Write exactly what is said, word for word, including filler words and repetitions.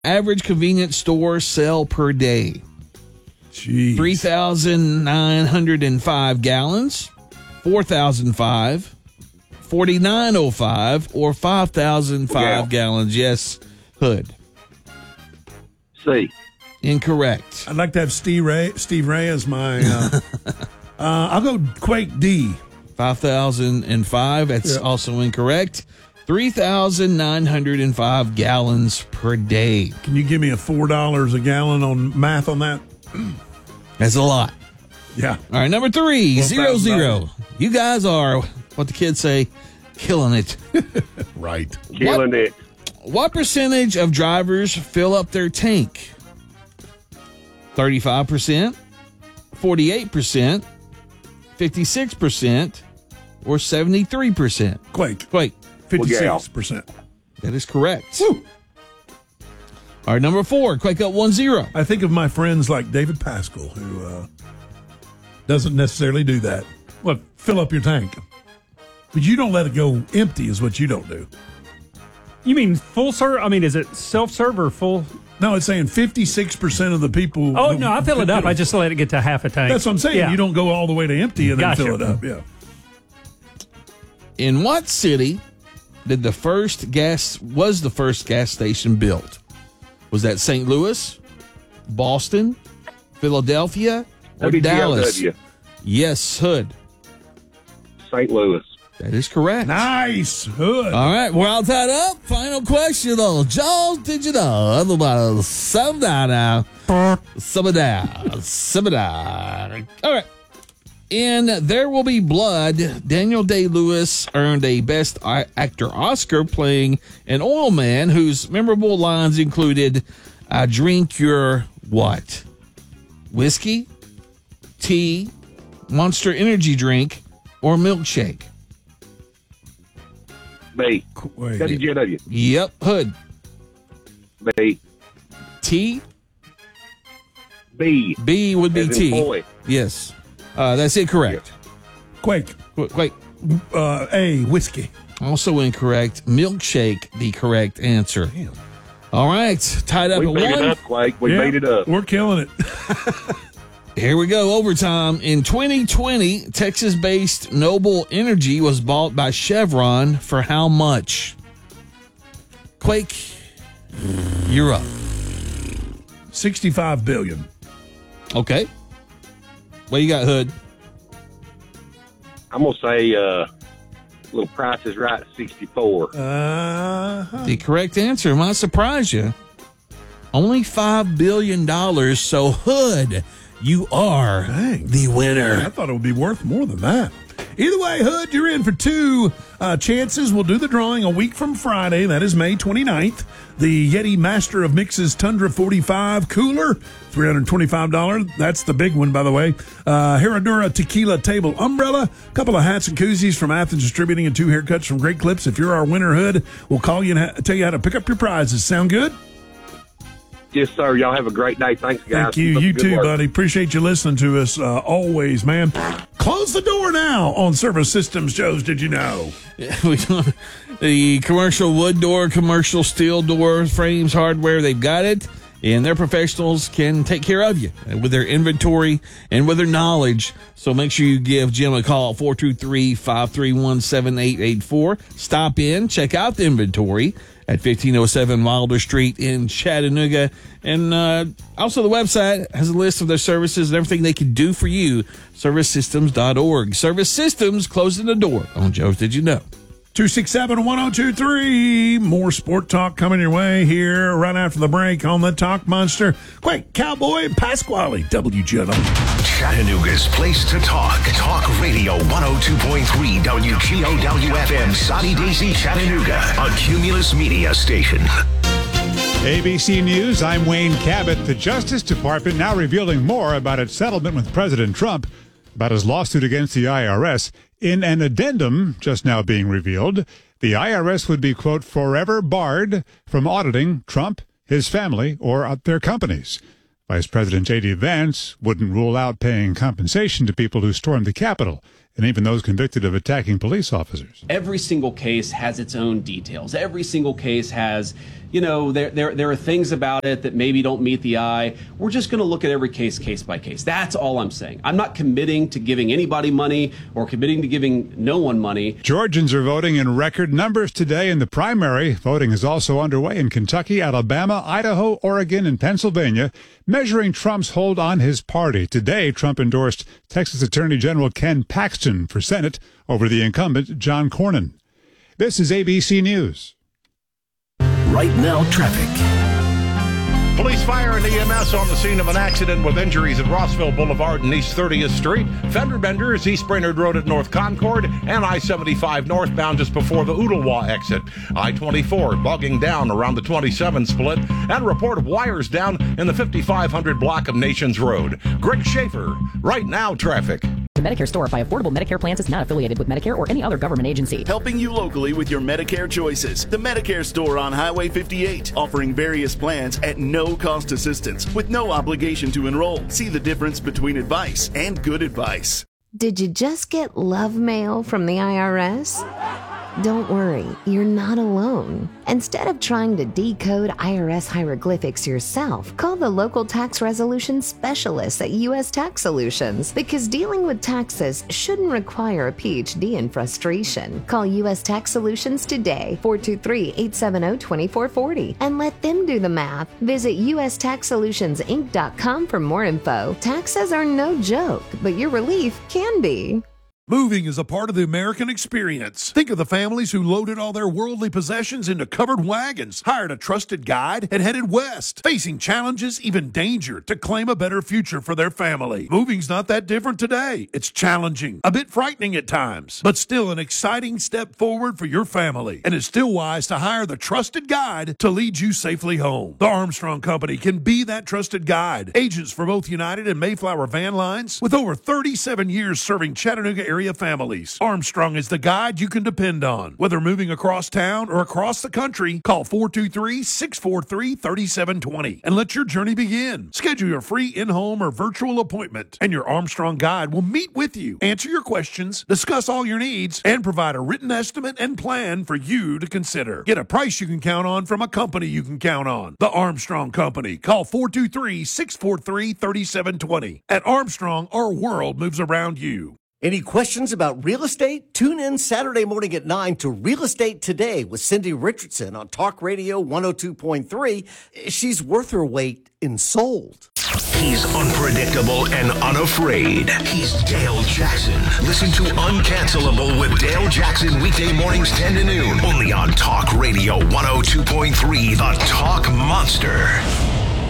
average convenience store sell per day? Jeez. three thousand nine hundred five gallons, four thousand five, forty-nine oh five, or five thousand five Yeah. gallons? Yes, Hood. C. Incorrect. I'd like to have Steve Ray, Steve Ray as my. Uh, uh, I'll go Quake D. five thousand five. That's Yeah. also incorrect. three thousand nine hundred five gallons per day. Can you give me a four dollars a gallon on math on that? That's a lot. Yeah. All right, number three, One zero, thousand zero. dollars. You guys are, what the kids say, killing it. Right. Killing it. What percentage of drivers fill up their tank? thirty-five percent, forty-eight percent, fifty-six percent, or seventy-three percent? Quake. Wait, fifty-six percent. that is correct. Woo. All right, number four, Quake up one zero. I think of my friends like David Pascal, who uh, doesn't necessarily do that. What? Fill up your tank. But you don't let it go empty is what you don't do. You mean full serve? I mean, is it self-serve or full? No, it's saying fifty-six percent of the people. Oh, no, I fill it up. I just let it get to half a tank. That's what I'm saying. Yeah. You don't go all the way to empty and Gotcha. then fill it up. Yeah. In what city did the first gas, was the first gas station built? Was that Saint Louis, Boston, Philadelphia, or Dallas? W T L W. Yes, Hood. Saint Louis. That is correct. Nice. Hood. All right, we're all tied up. Final question on Jaws. Did you know? Otherwise, some now. Some down. Some down. All right. In There Will Be Blood, Daniel Day-Lewis earned a Best Actor Oscar playing an oil man whose memorable lines included, I drink your what? Whiskey, tea, Monster Energy drink, or milkshake? B. Wait. W T L W. Yep, Hood. B. Tea? B. B would be As in tea. boy. Yes. Uh, that's incorrect. Quake. Wait, wait. Uh, A. Whiskey. Also incorrect. Milkshake, the correct answer. All right. Tied up We at made it one. up, Quake. We Yeah, made it up. We're killing it. Here we go. Overtime. In twenty twenty, Texas-based Noble Energy was bought by Chevron for how much? Quake, you're up. sixty-five billion. Okay. What you got, Hood? I'm going to say uh, little Price is Right, sixty-four. Uh-huh. The correct answer might surprise you. Only five billion dollars. So, Hood, you are Dang. the winner. I thought it would be worth more than that. Either way, Hood, you're in for two uh, chances. We'll do the drawing a week from Friday. That is May twenty-ninth. The Yeti Master of Mixes Tundra forty-five cooler, three hundred twenty-five dollars. That's the big one, by the way. Uh, Herradura Tequila Table Umbrella, a couple of hats and koozies from Athens Distributing, and two haircuts from Great Clips. If you're our winner, Hood, we'll call you and ha- tell you how to pick up your prizes. Sound good? Yes, sir. Y'all have a great day. Thanks, guys. Thank you. Keep up You the good too, work. buddy. Appreciate you listening to us uh, always, man. Close the door now on Service Systems Joe's Did You Know? We don't- the commercial wood door, commercial steel door, frames, hardware, they've got it. And their professionals can take care of you with their inventory and with their knowledge. So make sure you give Jim a call, four two three, five three one, seven eight eight four. Stop in, check out the inventory at fifteen oh seven Wilder Street in Chattanooga. And uh, also the website has a list of their services and everything they can do for you, service systems dot org. Service Systems closing the door on Joe's Did You Know? two six seven, one oh two three. More sport talk coming your way here right after the break on the Talk Monster. Quick, Cowboy and Pasquale, W G L. Chattanooga's place to talk. Talk Radio one oh two point three W G O W F M, Sunny Daisy, Chattanooga, a Cumulus Media station. A B C News, I'm Wayne Cabot. The Justice Department now revealing more about its settlement with President Trump about his lawsuit against the I R S. In an addendum just now being revealed, the I R S would be, quote, forever barred from auditing Trump, his family, or their companies. Vice President J D Vance wouldn't rule out paying compensation to people who stormed the Capitol and even those convicted of attacking police officers. Every single case has its own details. Every single case has, you know, there there there are things about it that maybe don't meet the eye. We're just going to look at every case, case by case. That's all I'm saying. I'm not committing to giving anybody money or committing to giving no one money. Georgians are voting in record numbers today in the primary. Voting is also underway in Kentucky, Alabama, Idaho, Oregon, and Pennsylvania, measuring Trump's hold on his party. Today, Trump endorsed Texas Attorney General Ken Paxton for Senate over the incumbent John Cornyn. This is A B C News. Right now, traffic. Police, fire, and E M S on the scene of an accident with injuries at Rossville Boulevard and East thirtieth Street. Fender benders, East Brainerd Road at North Concord, and I seventy-five northbound just before the Ooltewah exit. I twenty-four bogging down around the twenty-seven split, and a report of wires down in the fifty-five hundred block of Nations Road. Greg Schaefer, Right Now, traffic. The Medicare Store by Affordable Medicare Plans is not affiliated with Medicare or any other government agency. Helping you locally with your Medicare choices. The Medicare Store on Highway fifty-eight, offering various plans at no cost assistance with no obligation to enroll. See the difference between advice and good advice. Did you just get love mail from the I R S? Don't worry, you're not alone. Instead of trying to decode I R S hieroglyphics yourself, call the local tax resolution specialists at U S Tax Solutions, because dealing with taxes shouldn't require a P H D in frustration. Call U S Tax Solutions today, four two three, eight seven zero, two four four zero, and let them do the math. Visit U S tax solutions inc dot com for more info. Taxes are no joke, but your relief can be. Moving is a part of the American experience. Think of the families who loaded all their worldly possessions into covered wagons, hired a trusted guide, and headed west, facing challenges, even danger, to claim a better future for their family. Moving's not that different today. It's challenging, a bit frightening at times, but still an exciting step forward for your family. And it's still wise to hire the trusted guide to lead you safely home. The Armstrong Company can be that trusted guide. Agents for both United and Mayflower van lines, with over thirty-seven years serving Chattanooga area families. Armstrong is the guide you can depend on. Whether moving across town or across the country, call four two three, six four three, three seven two zero and let your journey begin. Schedule your free in-home or virtual appointment, and your Armstrong guide will meet with you, answer your questions, discuss all your needs, and provide a written estimate and plan for you to consider. Get a price you can count on from a company you can count on. The Armstrong Company. Call four two three, six four three, three seven two zero. At Armstrong, our world moves around you. Any questions about real estate? Tune in Saturday morning at nine to Real Estate Today with Cindy Richardson on Talk Radio one oh two point three. She's worth her weight in sold. He's unpredictable and unafraid. He's Dale Jackson. Listen to Uncancelable with Dale Jackson weekday mornings ten to noon. Only on Talk Radio one oh two point three, The Talk Monster.